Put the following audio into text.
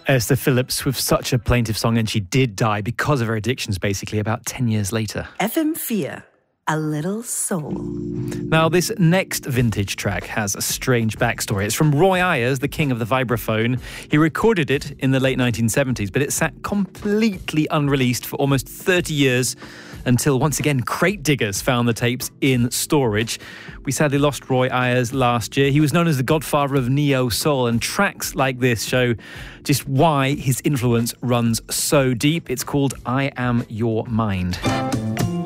Esther Phillips with such a plaintive song, and she did die because of her addictions, basically, about 10 years later. FM4, A Little Soul. Now, this next vintage track has a strange backstory. It's from Roy Ayers, the king of the vibraphone. He recorded it in the late 1970s, but it sat completely unreleased for almost 30 years until, once again, crate diggers found the tapes in storage. We sadly lost Roy Ayers last year. He was known as the godfather of neo-soul, and tracks like this show just why his influence runs so deep. It's called I Am Your Mind.